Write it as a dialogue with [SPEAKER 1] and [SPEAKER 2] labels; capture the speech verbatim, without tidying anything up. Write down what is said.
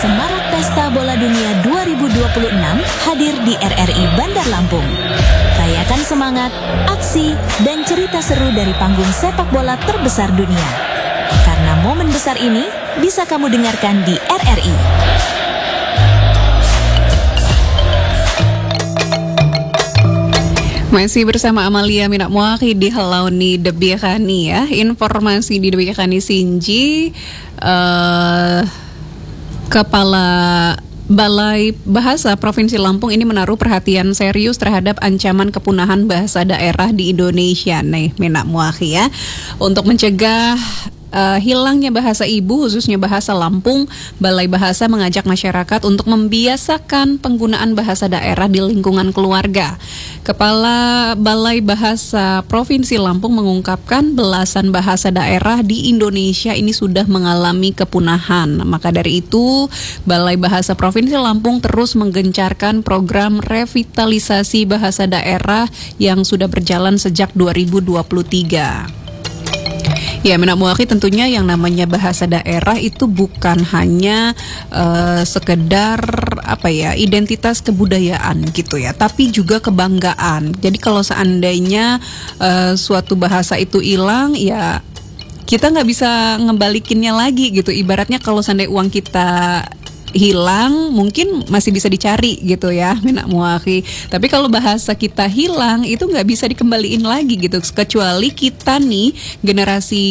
[SPEAKER 1] Semarak Pesta Bola Dunia dua ribu dua puluh enam hadir di R R I Bandar Lampung. Rayakan semangat, aksi, dan cerita seru dari panggung sepak bola terbesar dunia. Karena momen besar ini bisa kamu dengarkan di R R I.
[SPEAKER 2] Masih bersama Amalia Minak Muaki di Halauni Debiakani ya. Informasi di Debiakani Sinji, uh, Kepala Balai Bahasa Provinsi Lampung ini menaruh perhatian serius terhadap ancaman kepunahan bahasa daerah di Indonesia nih Minak Muaki ya. Untuk mencegah Uh, hilangnya bahasa ibu khususnya bahasa Lampung, Balai Bahasa mengajak masyarakat untuk membiasakan penggunaan bahasa daerah di lingkungan keluarga. Kepala Balai Bahasa Provinsi Lampung mengungkapkan belasan bahasa daerah di Indonesia ini sudah mengalami kepunahan. Maka dari itu, Balai Bahasa Provinsi Lampung terus menggencarkan program revitalisasi bahasa daerah yang sudah berjalan sejak dua ribu dua puluh tiga. Ya, Minak Muaki, tentunya yang namanya bahasa daerah itu bukan hanya uh, sekedar apa ya identitas kebudayaan gitu ya, tapi juga kebanggaan. Jadi kalau seandainya uh, suatu bahasa itu hilang, ya kita nggak bisa ngembalikinnya lagi gitu. Ibaratnya kalau seandainya uang kita hilang mungkin masih bisa dicari gitu ya Minak Muaki. Tapi kalau bahasa kita hilang itu nggak bisa dikembaliin lagi gitu, kecuali kita nih generasi